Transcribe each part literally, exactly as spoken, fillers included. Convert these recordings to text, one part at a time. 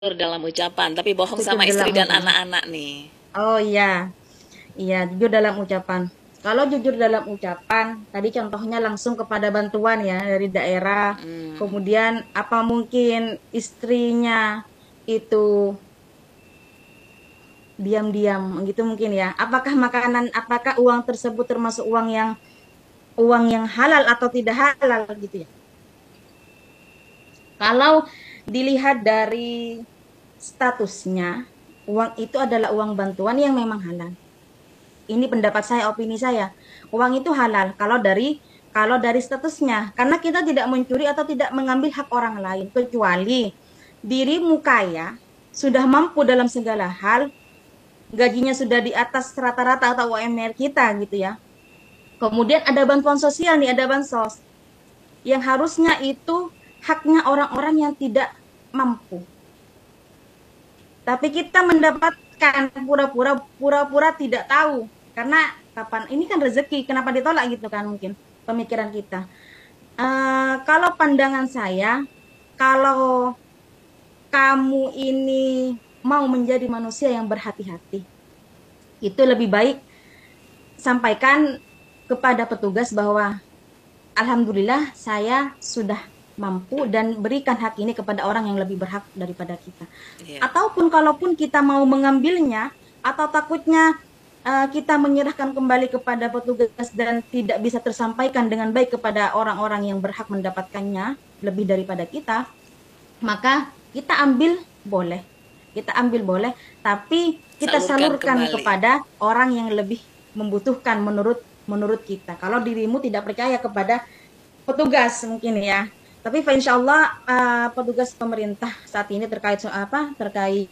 dalam ucapan, tapi bohong Jujur sama dalam istri dan ucapan. anak-anak nih. Oh iya, iya jujur dalam ucapan. Kalau jujur dalam ucapan, tadi contohnya langsung kepada bantuan ya dari daerah. Hmm, Kemudian apa mungkin istrinya itu diam-diam gitu mungkin ya. Apakah makanan, apakah uang tersebut termasuk uang yang uang yang halal atau tidak halal gitu ya. Kalau dilihat dari statusnya, uang itu adalah uang bantuan yang memang halal. Ini pendapat saya, opini saya. Uang itu halal kalau dari kalau dari statusnya, karena kita tidak mencuri atau tidak mengambil hak orang lain, kecuali dirimu kaya, sudah mampu dalam segala hal, gajinya sudah di atas rata-rata atau U M R kita gitu ya. Kemudian ada bantuan sosial nih, ada bansos yang harusnya itu haknya orang-orang yang tidak mampu. Tapi kita mendapatkan pura-pura pura-pura tidak tahu karena kapan ini kan rezeki, kenapa ditolak gitu kan mungkin pemikiran kita. Uh, kalau pandangan saya, kalau kamu ini mau menjadi manusia yang berhati-hati, itu lebih baik sampaikan kepada petugas bahwa alhamdulillah saya sudah mampu dan berikan hak ini kepada orang yang lebih berhak daripada kita. iya. Ataupun kalaupun kita mau mengambilnya atau takutnya uh, kita menyerahkan kembali kepada petugas dan tidak bisa tersampaikan dengan baik kepada orang-orang yang berhak mendapatkannya lebih daripada kita, maka kita ambil boleh. Kita ambil boleh, tapi kita Salurkan salurkan kembali. kepada orang yang lebih membutuhkan menurut menurut kita. Kalau dirimu tidak percaya kepada petugas mungkin ya. Tapi insya Allah uh, petugas pemerintah saat ini terkait apa terkait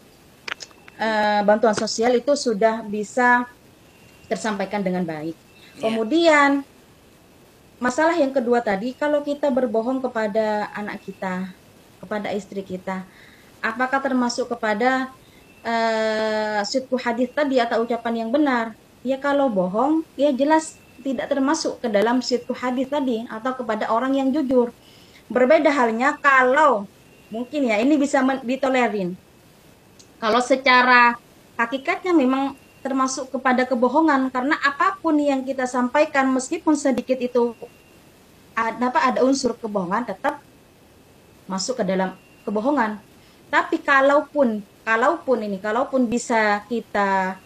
uh, bantuan sosial itu sudah bisa tersampaikan dengan baik. Iya. Kemudian masalah yang kedua tadi, kalau kita berbohong kepada anak kita, kepada istri kita, apakah termasuk kepada uh, sidku hadis tadi atau ucapan yang benar? Ya kalau bohong, ya jelas tidak termasuk ke dalam sidku hadis tadi atau kepada orang yang jujur. Berbeda halnya kalau mungkin ya ini bisa ditolerin. Kalau secara hakikatnya memang termasuk kepada kebohongan karena apapun yang kita sampaikan meskipun sedikit itu ada apa ada unsur kebohongan tetap masuk ke dalam kebohongan. Tapi kalaupun kalaupun ini kalaupun bisa kita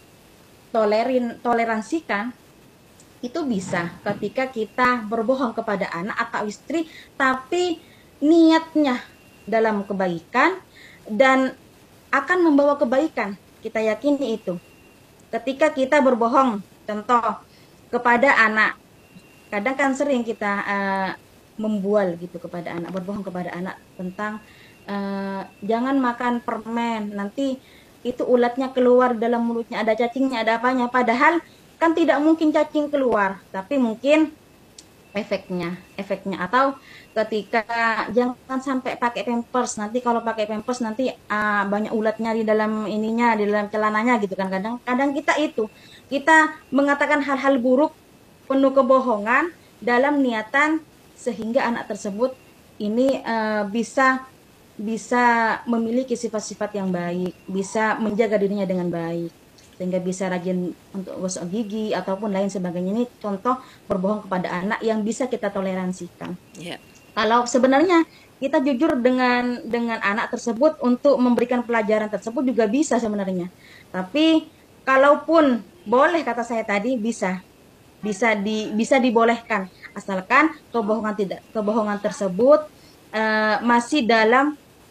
tolerin toleransikan itu bisa ketika kita berbohong kepada anak atau istri tapi niatnya dalam kebaikan dan akan membawa kebaikan. Kita yakini itu. Ketika kita berbohong, contoh kepada anak, kadang kan sering kita uh, membual gitu kepada anak, berbohong kepada anak tentang uh, jangan makan permen, nanti itu ulatnya keluar dalam mulutnya, ada cacingnya, ada apanya. Padahal kan tidak mungkin cacing keluar, tapi mungkin efeknya, efeknya atau ketika jangan sampai pakai pampers, nanti kalau pakai pampers nanti uh, banyak ulatnya di dalam ininya, di dalam celananya gitu kan. Kadang-kadang kita itu kita mengatakan hal-hal buruk penuh kebohongan dalam niatan sehingga anak tersebut ini uh, bisa bisa memiliki sifat-sifat yang baik, bisa menjaga dirinya dengan baik, sehingga bisa rajin untuk gosok gigi ataupun lain sebagainya. Ini contoh berbohong kepada anak yang bisa kita toleransikan. Iya. Kalau sebenarnya kita jujur dengan dengan anak tersebut untuk memberikan pelajaran tersebut juga bisa sebenarnya. Tapi kalaupun boleh kata saya tadi bisa bisa di bisa dibolehkan asalkan kebohongan tidak kebohongan tersebut uh, masih dalam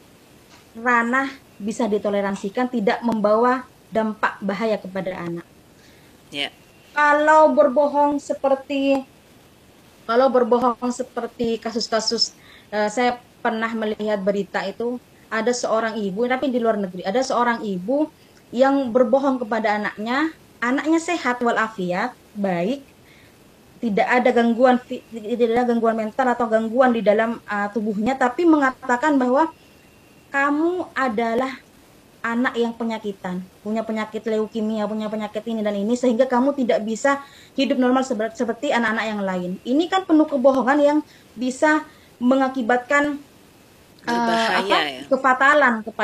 ranah bisa ditoleransikan, tidak membawa dampak bahaya kepada anak. Iya. Kalau berbohong seperti kalau berbohong seperti kasus-kasus uh, saya pernah melihat berita itu ada seorang ibu tapi di luar negeri, ada seorang ibu yang berbohong kepada anaknya, anaknya sehat walafiat, baik, tidak ada gangguan tidak ada gangguan mental atau gangguan di dalam uh, tubuhnya, tapi mengatakan bahwa kamu adalah anak yang penyakitan, punya penyakit leukemia, punya penyakit ini dan ini, sehingga kamu tidak bisa hidup normal seperti anak-anak yang lain. Ini kan penuh kebohongan yang bisa mengakibatkan eh, apa Berbahaya ya. kefatalan kepada